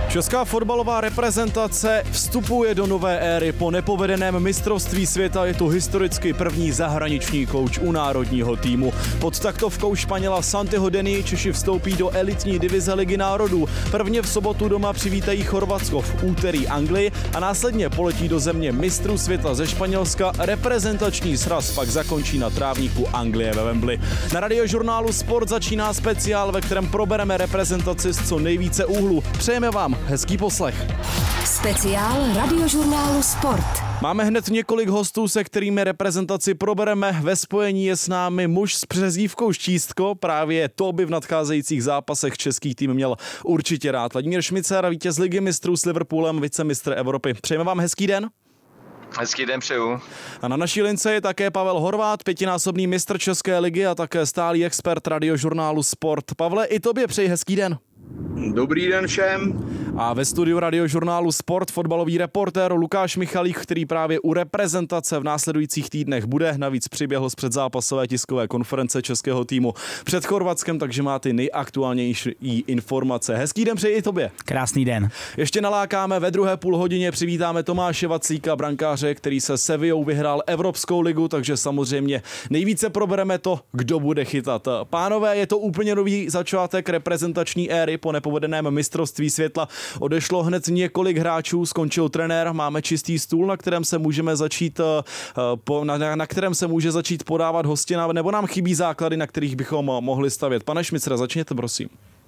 Česká fotbalová reprezentace vstupuje do nové éry. Po nepovedeném mistrovství světa je to historicky první zahraniční kouč u národního týmu. Pod taktovkou Španěla Santiho Deny Češi vstoupí do elitní divize Ligy národů. Prvně v sobotu doma přivítají Chorvatsko, v úterý Anglii a následně poletí do země mistrů světa ze Španělska. Reprezentační sraz pak zakončí na trávníku Anglie ve Wembley. Na Radiožurnálu Sport začíná speciál, ve kterém probereme reprezentaci z co nejvíce úhlů. Přejeme vám hezký poslech. Speciál Radiožurnálu Sport. Máme hned několik hostů, se kterými reprezentaci probereme. Ve spojení je s námi muž s přezdívkou Štístko. Právě to by v nadcházejících zápasech český tým měl určitě rád. Vladimír Šmicer, vítěz Ligy mistrů s Liverpoolem, vicemistr Evropy. Přejeme vám hezký den. Hezký den přeju. A na naší lince je také Pavel Horváth, pětinásobný mistr České ligy a také stálý expert Radiožurnálu Sport. Pavle, i tobě přeji hezký den. Dobrý den všem. A ve studiu Radiožurnálu Sport fotbalový reportér Lukáš Michalík, který právě u reprezentace v následujících týdnech bude. Navíc přiběhl z předzápasové tiskové konference českého týmu před Chorvatskem, takže má ty nejaktuálnější informace. Hezký den přeji i tobě. Krásný den. Ještě nalákáme ve druhé půlhodině, přivítáme Tomáše Vaclíka, brankáře, který se Sevillou vyhrál Evropskou ligu, takže samozřejmě nejvíce probereme to, kdo bude chytat. Pánové, je to úplně nový začátek reprezentační éry po nepovedeném mistrovství světa. Odešlo hned několik hráčů, skončil trenér, máme čistý stůl, na kterém se můžeme začít na kterém se může začít podávat hostina, nebo nám chybí základy, na kterých bychom mohli stavět. Pane Šmicre, začněte, prosím.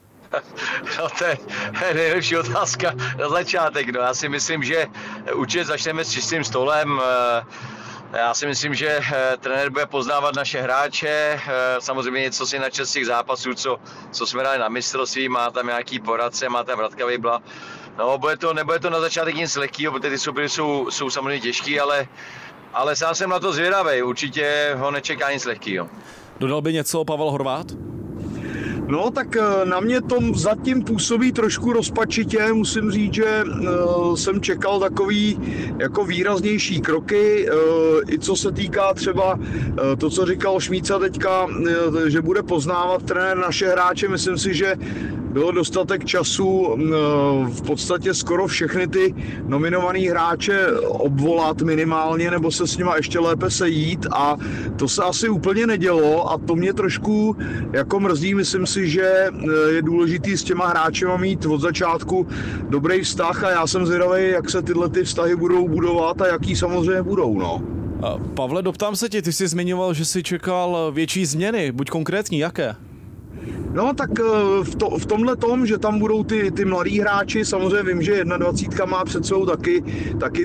No to je nejlepší otázka na začátek. No, já si myslím, že určitě začneme s čistým stolem. Já si myslím, že trenér bude poznávat naše hráče, samozřejmě něco si načet z těch zápasů, co jsme dali na mistrovství, má tam nějaký poradce, má tam Radka Vejbla. No, nebude to na začátek nic lehkýho, protože ty soupeři jsou samozřejmě těžký, ale sám jsem na to zvědavej, určitě ho nečeká nic lehkýho. Dodal by něco Pavel Horváth? No tak na mě to zatím působí trošku rozpačitě, musím říct, že jsem čekal takový jako výraznější kroky, i co se týká třeba to, co říkal Šmíca teďka, že bude poznávat trenér naše hráče, myslím si, že bylo dostatek času v podstatě skoro všechny ty nominovaný hráče obvolat minimálně, nebo se s nima ještě lépe sejít a to se asi úplně nedělo a to mě trošku jako mrzí, myslím si, že je důležitý s těma hráčema mít od začátku dobrý vztah a já jsem zvědavý, jak se tyhle ty vztahy budou budovat a jaký samozřejmě budou, no. Pavle, doptám se tě, ty jsi zmiňoval, že jsi čekal větší změny, buď konkrétní, jaké? No tak v tomhle tom, že tam budou ty mladí hráči, samozřejmě vím, že 21 má před sebou taky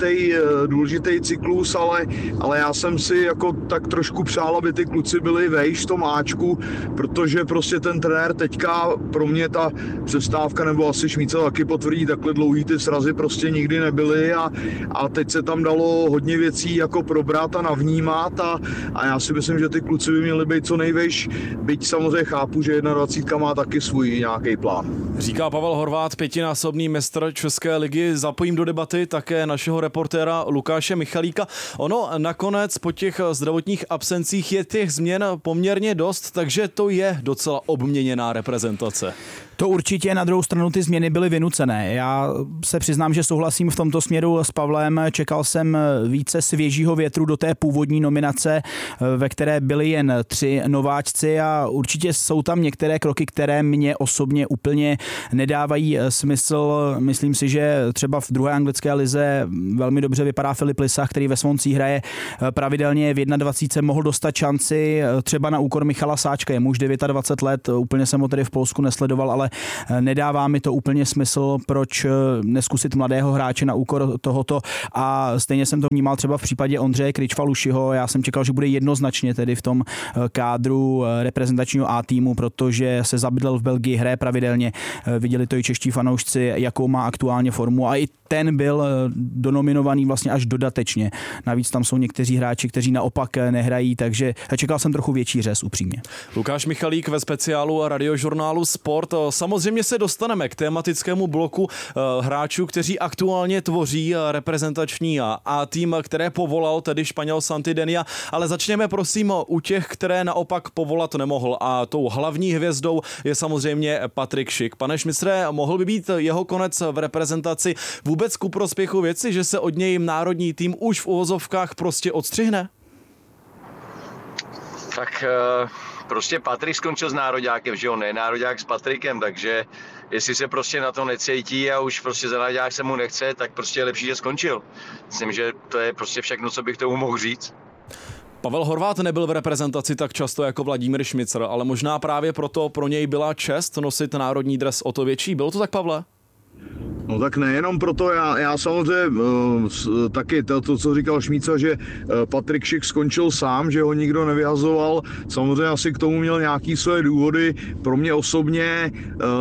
důležitý cyklus, ale já jsem si jako tak trošku přál, aby ty kluci byli vejš v tom áčku, protože prostě ten trenér teďka, pro mě ta přestávka, nebo asi Šmíca taky potvrdí, takhle dlouhý ty srazy prostě nikdy nebyly a teď se tam dalo hodně věcí jako probrat a navnímat a já si myslím, že ty kluci by měli být co nejvejš, byť samozřejmě chápu, že 21 má taky svůj nějaký plán. Říká Pavel Horváth, pětinásobný mistr České ligy. Zapojím do debaty také našeho reportéra Lukáše Michalíka. Ono nakonec po těch zdravotních absencích je těch změn poměrně dost, takže to je docela obměněná reprezentace. To určitě, na druhou stranu ty změny byly vynucené. Já se přiznám, že souhlasím v tomto směru s Pavlem. Čekal jsem více svěžího větru do té původní nominace, ve které byli jen 3 nováčci a určitě jsou tam některé kroky, které mě osobně úplně nedávají smysl. Myslím si, že třeba v druhé anglické lize velmi dobře vypadá Filip Lisach, který ve Swansea hraje pravidelně v 21. mohl dostat šanci třeba na úkor Michala Sáčka. Je mu už 29 let, úplně jsem ho tedy v Polsku nesledoval, ale nedává mi to úplně smysl, proč neskusit mladého hráče na úkor tohoto a stejně jsem to vnímal třeba v případě Ondřeje Kričfalušiho. Já jsem čekal, že bude jednoznačně tedy v tom kádru reprezentačního A týmu, protože se zabydlel v Belgii, hraje pravidelně, viděli to i čeští fanoušci, jakou má aktuálně formu a i ten byl donominovaný vlastně až dodatečně. Navíc tam jsou někteří hráči, kteří naopak nehrají, takže čekal jsem trochu větší řez, upřímně. Lukáš Michalík ve speciálu Radiožurnálu Sport. Samozřejmě se dostaneme k tématickému bloku hráčů, kteří aktuálně tvoří reprezentační A tým, které povolal tedy Španěl Santi Denia, ale začněme prosím u těch, které naopak povolat nemohl, a tou hlavní hvězdou je samozřejmě Patrik Schick. Pane Šmicre, mohl by být jeho konec v reprezentaci vůbec ku prospěchu věci, že se od něj národní tým už v uvozovkách prostě odstřihne? Tak prostě Patrik skončil s nároďákem, že on je nároďák s Patrikem, takže jestli se prostě na to necítí a už prostě za nároďák se mu nechce, tak prostě je lepší, že skončil. Myslím, že to je prostě všechno, co bych tomu mohl říct. Pavel Horváth nebyl v reprezentaci tak často jako Vladimír Šmicr, ale možná právě proto pro něj byla čest nosit národní dres o to větší. Bylo to tak, Pavle? No tak nejenom proto, já samozřejmě taky to, co říkal Šmíca, že Patrik Schick skončil sám, že ho nikdo nevyhazoval. Samozřejmě asi k tomu měl nějaký své důvody. Pro mě osobně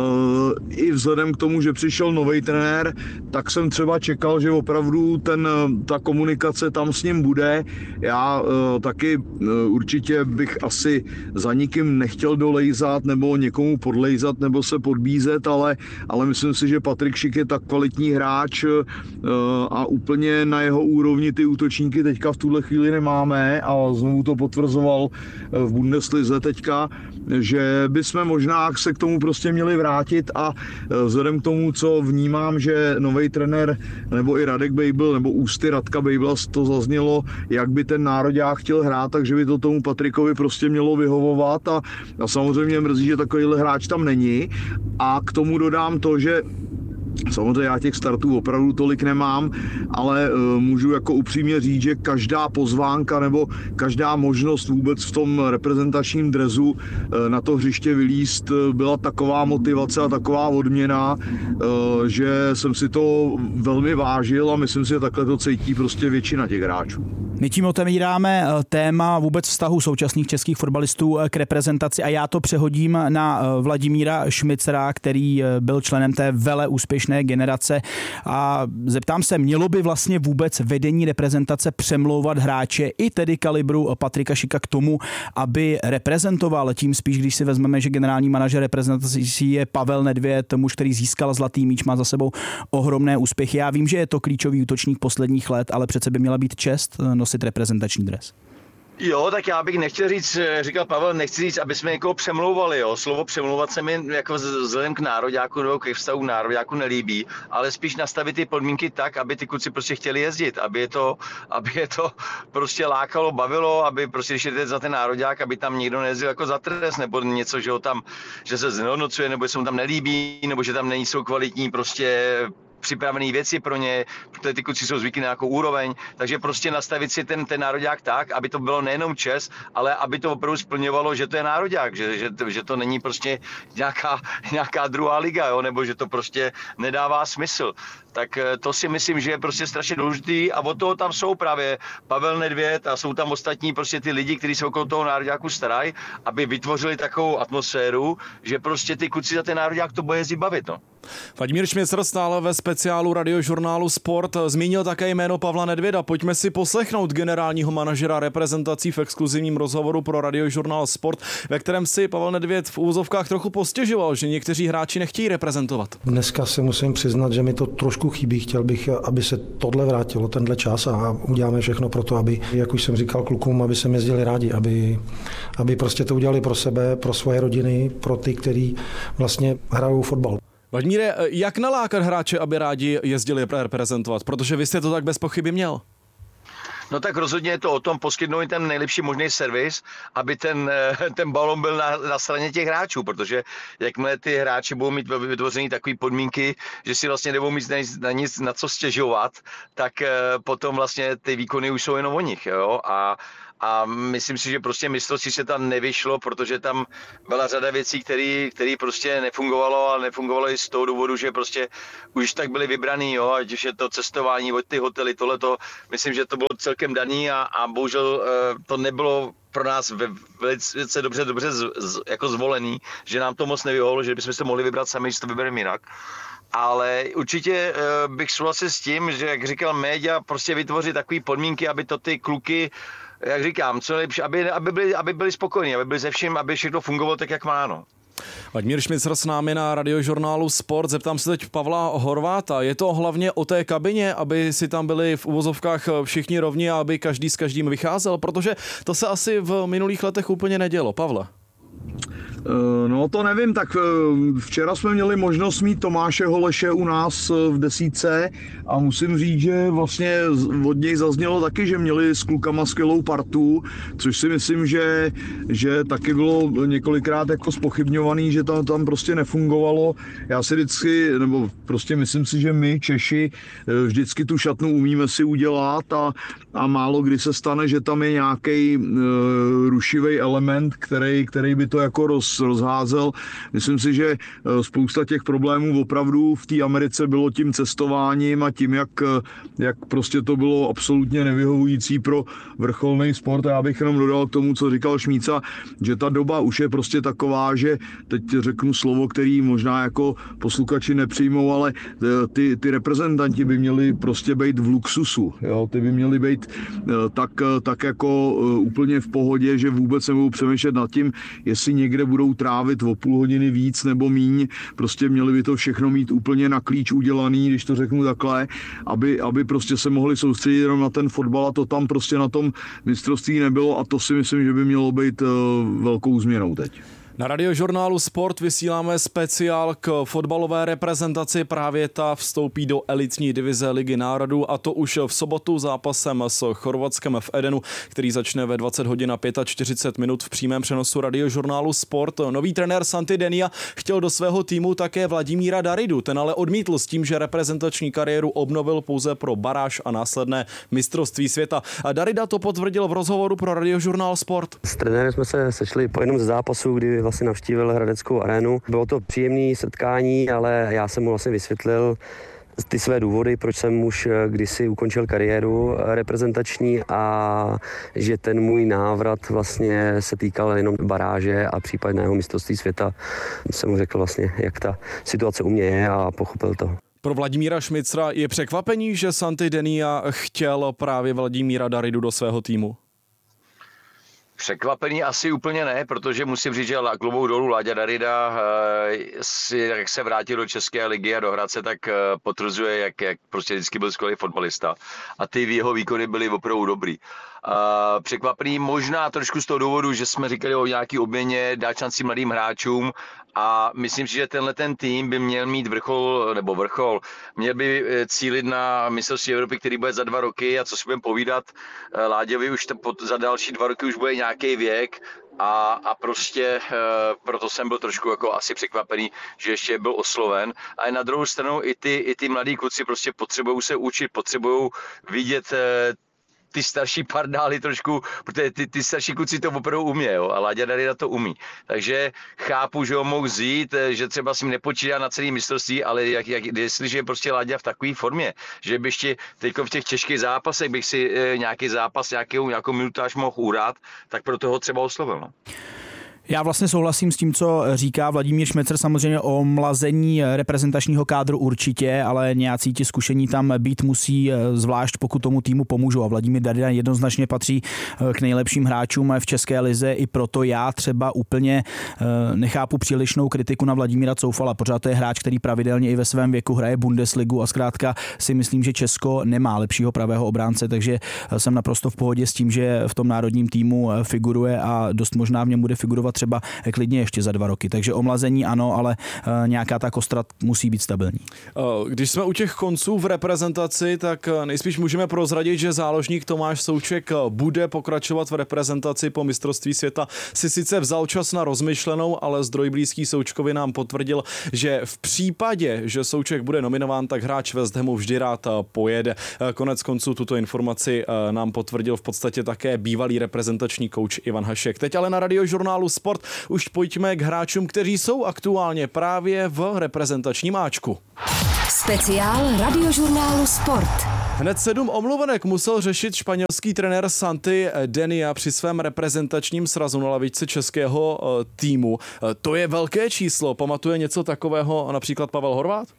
i vzhledem k tomu, že přišel nový trenér, tak jsem třeba čekal, že opravdu ta komunikace tam s ním bude. Já taky určitě bych asi za nikým nechtěl dolejzat nebo někomu podlejzat nebo se podbízet, ale myslím si, že Patrik Schick je tak kvalitní hráč a úplně na jeho úrovni ty útočníky teďka v tuhle chvíli nemáme a znovu to potvrzoval v Bundeslize teďka, že bychom možná se k tomu prostě měli vrátit a vzhledem k tomu, co vnímám, že nový trenér nebo i Radek Bejbl nebo ústy Radka Bejbla to zaznělo, jak by ten nároďák chtěl hrát, takže by to tomu Patrikovi prostě mělo vyhovovat a samozřejmě mrzí, že takovýhle hráč tam není a k tomu dodám to, že samozřejmě já těch startů opravdu tolik nemám, ale můžu jako upřímně říct, že každá pozvánka nebo každá možnost vůbec v tom reprezentačním dresu na to hřiště vylízt byla taková motivace a taková odměna, že jsem si to velmi vážil a myslím si, že takhle to cítí prostě většina těch hráčů. My tím otevíráme téma vůbec vztahu současných českých fotbalistů k reprezentaci a já to přehodím na Vladimíra Šmicera, který byl členem té vele úspěšné generace a zeptám se, mělo by vlastně vůbec vedení reprezentace přemlouvat hráče i tedy kalibru Patrika Schicka k tomu, aby reprezentoval, tím spíš, když si vezmeme, že generální manažer reprezentace je Pavel Nedvěd, muž, který získal zlatý míč, má za sebou ohromné úspěchy. Já vím, že je to klíčový útočník posledních let, ale přece by měla být čest nosit reprezentační dres. Jo, tak já bych nechtěl říct, říkal Pavel, nechci říct, aby jsme někoho přemlouvali, jo. Slovo přemlouvat se mi jako vzhledem k nároďáku nebo ke vztahu nároďáku nelíbí, ale spíš nastavit ty podmínky tak, aby ty kluci prostě chtěli jezdit, aby je to prostě lákalo, bavilo, aby prostě když jdete za ten nároďák, aby tam někdo nejezdil jako za trest, nebo něco, že se znehodnocuje, nebo že se mu tam nelíbí, nebo že tam nejsou kvalitní prostě připravené věci pro ně, protože ty kluci jsou zvyklí na nějakou úroveň, takže prostě nastavit si ten nároďák tak, aby to bylo nejenom čest, ale aby to opravdu splňovalo, že to je nároďák, že to není prostě nějaká druhá liga, jo, nebo že to prostě nedává smysl. Tak to si myslím, že je prostě strašně důležitý a od toho tam jsou právě Pavel Nedvěd a jsou tam ostatní prostě ty lidi, kteří se okolo toho nároďáku starají, aby vytvořili takovou atmosféru, že prostě ty kluci za ten nároďák to bude jezdit bavit, no. Vladimír Šmicr stále ve speciálu Radiožurnálu Sport zmínil také jméno Pavla Nedvěda. Pojďme si poslechnout generálního manažera reprezentací v exkluzivním rozhovoru pro Radiožurnál Sport, ve kterém si Pavel Nedvěd v úvozovkách trochu postěžoval, že někteří hráči nechtějí reprezentovat. Dneska si musím přiznat, že mi to trošku chybí. Chtěl bych, aby se tohle vrátilo, tenhle čas a uděláme všechno pro to, aby, jak už jsem říkal klukům, aby se jezdili rádi, aby prostě to udělali pro sebe, pro svoje rodiny, pro ty, kteří vlastně hrajou fotbal. Vladimíre, jak nalákat hráče, aby rádi jezdili reprezentovat? Protože vy jste to tak bez pochyby měl. No tak rozhodně je to o tom poskytnout ten nejlepší možný servis, aby ten balon byl na straně těch hráčů, protože jakmile ty hráči budou mít vytvořený takové podmínky, že si vlastně nebudou mít na co stěžovat, tak potom vlastně ty výkony už jsou jenom o nich, jo? a myslím si, že prostě mistrovství světa nevyšlo, protože tam byla řada věcí, které prostě nefungovalo a nefungovalo i z toho důvodu, že prostě už tak byly vybraný, jo, ať už je to cestování, ty hotely, tohleto, myslím, že to bylo celkem daný a bohužel to nebylo pro nás velice dobře jako zvolený, že nám to moc nevyhovovalo, že bychom se mohli vybrat sami, že to vybereme jinak. Ale určitě bych souhlasil s tím, že jak říkal média, prostě vytvořit takové podmínky, aby to ty kluky, jak říkám, co nejlepší, aby byli spokojení, aby byli ze vším, aby všechno fungovalo tak, jak má, no. Vladimír Šmicr s námi na Radiožurnálu Sport. Zeptám se teď Pavla Horváta. Je to hlavně o té kabině, aby si tam byli v uvozovkách všichni rovni a aby každý s každým vycházel? Protože to se asi v minulých letech úplně nedělo. Pavle? No to nevím, tak včera jsme měli možnost mít Tomáše Holeše u nás v desítce a musím říct, že vlastně od něj zaznělo taky, že měli s klukama skvělou partu, což si myslím, že taky bylo několikrát jako zpochybňovaný, že tam prostě nefungovalo. Já si vždycky, nebo prostě myslím si, že my Češi vždycky tu šatnu umíme si udělat a málo kdy se stane, že tam je nějaký rušivý element, který by to jako rozházel. Myslím si, že spousta těch problémů opravdu v té Americe bylo tím cestováním a tím, jak prostě to bylo absolutně nevyhovující pro vrcholný sport. A já bych jenom dodal k tomu, co říkal Šmíca, že ta doba už je prostě taková, že teď řeknu slovo, který možná jako posluchači nepřijmou, ale ty reprezentanti by měli prostě být v luxusu. Jo? Ty by měli být tak jako úplně v pohodě, že vůbec nebudou přemýšlet nad tím, jestli někde budou trávit o půl hodiny víc nebo míň. Prostě měli by to všechno mít úplně na klíč udělaný, když to řeknu takhle, aby prostě se mohli soustředit jenom na ten fotbal a to tam prostě na tom mistrovství nebylo a to si myslím, že by mělo být velkou změnou teď. Na Radiožurnálu Sport vysíláme speciál k fotbalové reprezentaci. Právě ta vstoupí do elitní divize Ligy národů a to už v sobotu zápasem s Chorvatskem v Edenu, který začne ve 20 hodin a 45 minut v přímém přenosu Radiožurnálu Sport. Nový trenér Santi Denia chtěl do svého týmu také Vladimíra Daridu. Ten ale odmítl s tím, že reprezentační kariéru obnovil pouze pro baráž a následné mistrovství světa. A Darida to potvrdil v rozhovoru pro Radiožurnál Sport. S trenérem jsme se sešli po jednom ze zápasů, kdy vlastně navštívil Hradeckou arénu. Bylo to příjemné setkání, ale já jsem mu vlastně vysvětlil ty své důvody, proč jsem už kdysi ukončil kariéru reprezentační a že ten můj návrat vlastně se týkal jenom baráže a případného mistrovství světa. Jsem mu řekl vlastně, jak ta situace u mě je a pochopil to. Pro Vladimíra Šmicra je překvapení, že Santi Denia chtěl právě Vladimíra Daridu do svého týmu? Překvapený asi úplně ne, protože musím říct, že klobouk dolů Láďa Darida, jak se vrátil do České ligy a do Hradce, tak potvrzuje, jak prostě vždycky byl skvělý fotbalista. A ty jeho výkony byly opravdu dobrý. Překvapený možná trošku z toho důvodu, že jsme říkali o nějaký obměně, dát šanci mladým hráčům a myslím si, že tenhle ten tým by měl mít vrchol, měl by cílit na mistrovství Evropy, který bude za 2 roky a co si budeme povídat, Láďovi už za další 2 roky už bude nějaký věk a prostě proto jsem byl trošku jako asi překvapený, že ještě byl osloven. A na druhou stranu i ty mladí kluci prostě potřebují se učit, potřebují vidět ty starší pardály trošku, protože ty starší kluci to opravdu umí, jo, a Láďa Darida to umí. Takže chápu, že ho mohl vzít, že třeba si nepočítá na celý mistrovství, ale jestliže je prostě Láďa v takové formě, že by ještě teď v těch těžkých zápasech bych si nějaký zápas, nějakou minutáž mohl urát, tak proto ho třeba oslovil. No. Já vlastně souhlasím s tím, co říká Vladimír Šmicr, samozřejmě o mlazení reprezentačního kádru určitě, ale nějací ti zkušení tam být musí, zvlášť pokud tomu týmu pomůžou. A Vladimír Darida jednoznačně patří k nejlepším hráčům v České lize, i proto já třeba úplně nechápu přílišnou kritiku na Vladimíra Coufala. Pořád to je hráč, který pravidelně i ve svém věku hraje Bundesligu a zkrátka si myslím, že Česko nemá lepšího pravého obránce, takže jsem naprosto v pohodě s tím, že v tom národním týmu figuruje a dost možná v něm bude figurovat třeba klidně ještě za 2 roky. Takže omlazení ano, ale nějaká ta kostra musí být stabilní. Když jsme u těch konců v reprezentaci, tak nejspíš můžeme prozradit, že záložník Tomáš Souček bude pokračovat v reprezentaci po mistrovství světa. Si sice vzal čas na rozmyšlenou, ale zdroj blízký Součkovi nám potvrdil, že v případě, že Souček bude nominován, tak hráč West Hamu vždy rád pojede. Konec konců tuto informaci nám potvrdil v podstatě také bývalý reprezentační kouč Ivan Hašek. Teď ale na Radiožurnálu Sport už pojďme k hráčům, kteří jsou aktuálně právě v reprezentačním áčku. Speciál Radiožurnálu Sport. Hned 7 omluvenek musel řešit španělský trenér Santi Denia při svém reprezentačním srazu na lavičce českého týmu. To je velké číslo. Pamatuje něco takového například Pavel Horváth?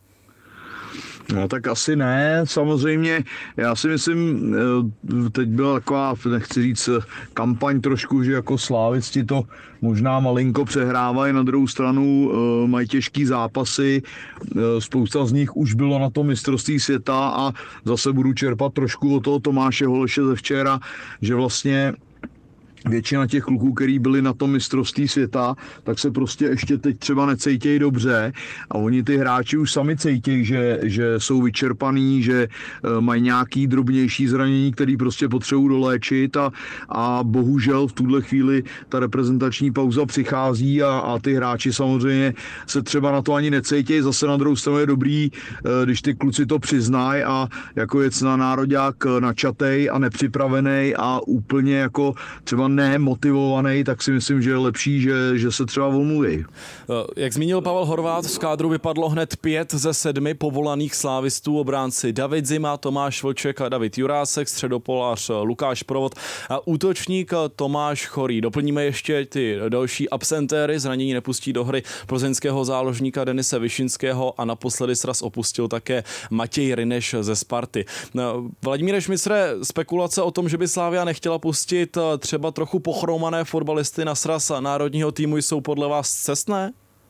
No tak asi ne, samozřejmě, já si myslím, teď byla taková, nechci říct, kampaň trošku, že jako slávisti to možná malinko přehrávají, na druhou stranu mají těžký zápasy, spousta z nich už bylo na tom mistrovství světa a zase budu čerpat trošku od toho Tomáše Holeše ze včera, že vlastně většina těch kluků, který byli na tom mistrovství světa, tak se prostě ještě teď třeba necítějí dobře a oni ty hráči už sami cítějí, že jsou vyčerpaný, že mají nějaký drobnější zranění, který prostě potřebují doléčit a bohužel v tuhle chvíli ta reprezentační pauza přichází a ty hráči samozřejmě se třeba na to ani necítějí. Zase na druhou stranu je dobrý, když ty kluci to přiznají a jako jec na nároďák načatej a nepřipravený a úplně jako třeba nemotivovaný, tak si myslím, že je lepší, že se třeba omluví. Jak zmínil Pavel Horváth, z kádru vypadlo hned 5 ze 7 povolaných slávistů, obránci David Zima, Tomáš Vlček a David Jurásek, středopolař Lukáš Provod a útočník Tomáš Chorý. Doplníme ještě ty další absentéry, zranění nepustí do hry plzeňského záložníka Denise Višinského a naposledy sraz opustil také Matěj Ryneš ze Sparty. Vladimíre Šmicre, spekulace o tom, že by Slavia nechtěla pustit třeba trochu pochromané fotbalisty na sraz národního týmu, jsou podle vás scestné?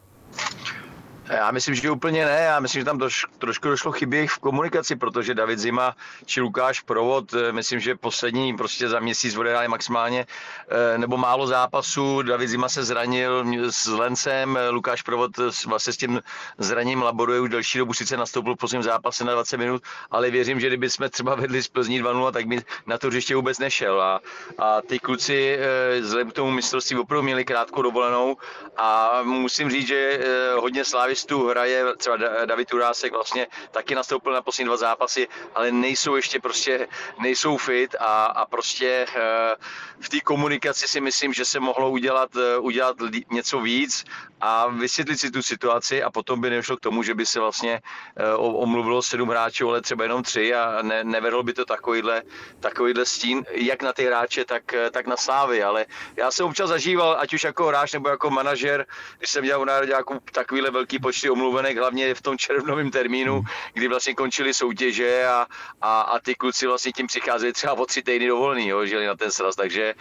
Já myslím, že úplně ne. Já myslím, že tam trošku došlo chyby v komunikaci, protože David Zima či Lukáš Provod, myslím, že poslední prostě za měsíc odehráli maximálně nebo málo zápasů. David Zima se zranil s Lencem, Lukáš Provod vlastně s tím zraněním laboruje už delší dobu, sice nastoupil v posledním zápase na 20 minut, ale věřím, že kdyby jsme třeba vedli z Plzní 2-0, tak by na to hřiště vůbec nešel. A ty kluci vzhledem k tomu mistrovství opravdu měli krátkou dovolenou a musím říct, že hodně slávistů hraje, třeba David Jurásek vlastně taky nastoupil na poslední 2 zápasy, ale nejsou ještě prostě, nejsou fit a prostě v té komunikaci si myslím, že se mohlo udělat něco víc a vysvětlit si tu situaci a potom by nedošlo k tomu, že by se vlastně omluvilo 7 hráčů, ale třeba jenom 3 a nevedl by to takovýhle stín, jak na ty hráče, tak na Slávy, ale já jsem občas zažíval, ať už jako hráč nebo jako manažer, když jsem dělal u nároďáků takovýhle velký počty omluvenek, hlavně v tom červnovém termínu, kdy vlastně končily soutěže a ty kluci vlastně tím přicházeli třeba o 3 týdny dovolený, jo, žili na ten sraz, takže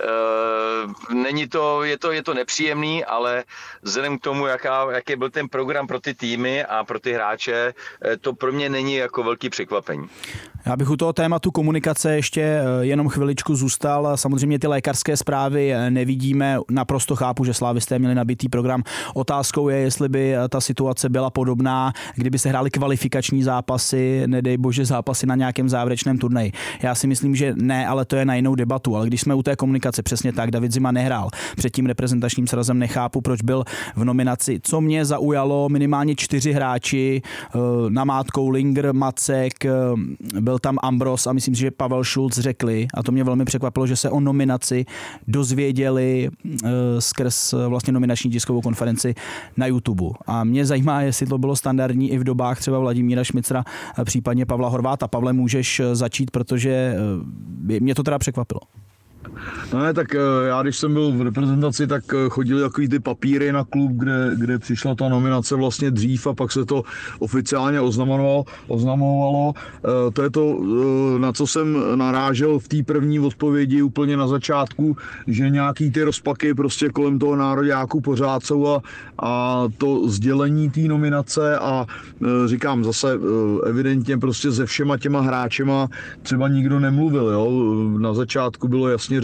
je to nepříjemný, ale vzhledem k tomu, jaký byl ten program pro ty týmy a pro ty hráče, to pro mě není jako velký překvapení. Já bych u toho tématu komunikace ještě jenom chviličku zůstal. Samozřejmě ty lékařské zprávy nevidíme. Naprosto chápu, že slávisté měli nabitý program. Otázkou je, jestli by ta situace byla podobná, kdyby se hrály kvalifikační zápasy, nedej bože zápasy na nějakém závěrečném turnaji. Já si myslím, že ne, ale to je na jinou debatu. Ale když jsme u té komunikace, přesně tak, David Zima nehrál. Před tím reprezentačním srazem nechápu, proč byl v nominaci. Co mě zaujalo, minimálně 4 hráči, namátkou Linger, Macek, byl tam Ambros a myslím si, že Pavel Šulc řekli, a to mě velmi překvapilo, že se o nominaci dozvěděli skrz vlastně nominační tiskovou konferenci na YouTube. A mě zajímá, jestli to bylo standardní i v dobách třeba Vladimíra Šmicra, případně Pavla Horváta. Pavle, můžeš začít, protože mě to teda překvapilo. No ne, tak já když jsem byl v reprezentaci, tak chodili takový ty papíry na klub, kde přišla ta nominace vlastně dřív a pak se to oficiálně oznamovalo. To je to, na co jsem narážel v té první odpovědi úplně na začátku, že nějaký ty rozpaky prostě kolem toho nároďáku pořád jsou a to sdělení té nominace a říkám zase evidentně prostě se všema těma hráčema třeba nikdo nemluvil. Jo? Na začátku bylo jasně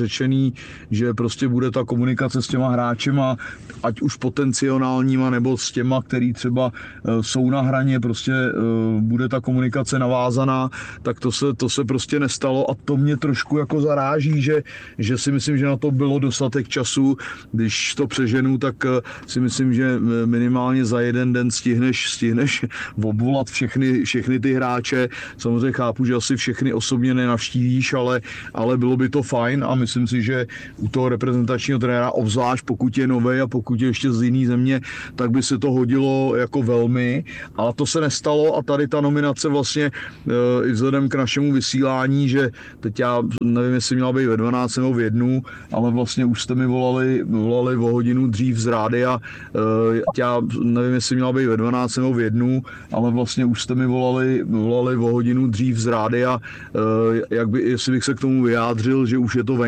řečený, že prostě bude ta komunikace s těma hráčema, ať už potenciálníma nebo s těma, který třeba jsou na hraně, prostě bude ta komunikace navázaná, tak to se prostě nestalo a to mě trošku jako zaráží, že si myslím, že na to bylo dostatek času. Když to přeženu, tak si myslím, že minimálně za jeden den stihneš obvolat všechny ty hráče. Samozřejmě chápu, že asi všechny osobně nenavštívíš, ale bylo by to fajn a myslím si, že u toho reprezentačního trenéra, obzvlášť pokud je novej a pokud je ještě z jiný země, tak by se to hodilo jako velmi, ale to se nestalo a tady ta nominace vlastně i vzhledem k našemu vysílání, že teď já nevím, jestli měla být ve 12 nebo v 1, ale vlastně už jste mi volali o hodinu dřív z rádia, já nevím, jestli měla být ve 12 nebo v 1, ale vlastně už jste mi volali o hodinu dřív z rádia, jestli bych se k tomu vyjádřil, že už je to venku.